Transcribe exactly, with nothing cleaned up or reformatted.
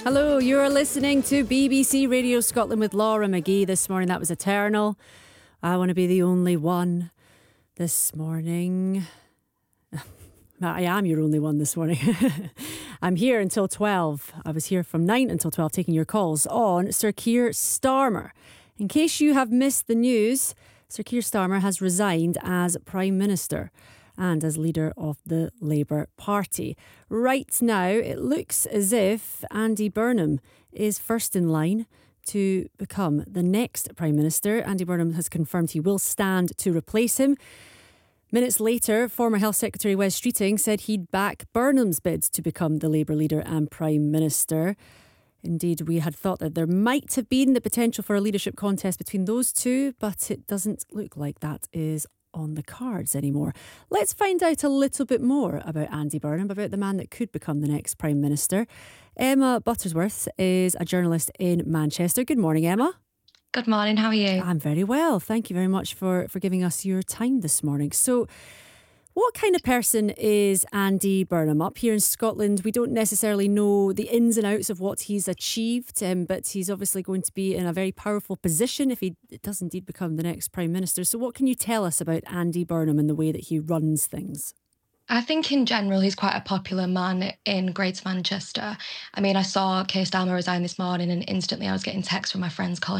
Hello, you're listening to B B C Radio Scotland with Laura McGee. This morning, that was Eternal. I want to be the only one this morning. I am your only one this morning. I'm here until twelve. I was here from nine until twelve taking your calls on Sir Keir Starmer. In case you have missed the news, Sir Keir Starmer has resigned as Prime Minister and as leader of the Labour Party. Right now, it looks as if Andy Burnham is first in line to become the next Prime Minister. Andy Burnham has confirmed he will stand to replace him. Minutes later, former Health Secretary Wes Streeting said he'd back Burnham's bid to become the Labour leader and Prime Minister. Indeed, we had thought that there might have been the potential for a leadership contest between those two, but it doesn't look like that is on the cards anymore. Let's find out a little bit more about Andy Burnham, about the man that could become the next Prime Minister. Emma Buttersworth is a journalist in Manchester. Good morning, Emma. Good morning, how are you? I'm very well. Thank you very much for, for giving us your time this morning. So, what kind of person is Andy Burnham? Up here in Scotland, we don't necessarily know the ins and outs of what he's achieved, um, but he's obviously going to be in a very powerful position if he does indeed become the next Prime Minister. So what can you tell us about Andy Burnham and the way that he runs things? I think in general he's quite a popular man in Greater Manchester. I mean, I saw Keir Starmer resign this morning and instantly I was getting texts from my friends calling